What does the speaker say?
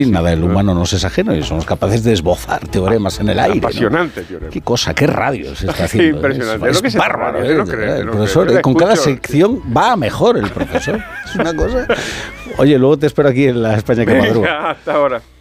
Nada, el humano nos es ajeno y somos capaces de esbozar teoremas en el aire. Apasionante, ¿no? teorema. Qué cosa, qué radio se está haciendo. Impresionante. Es bárbaro. El profesor, con cada sección va a mejor el profesor. Es una cosa. Oye, luego te espero aquí en la España que madruga. Hasta ahora.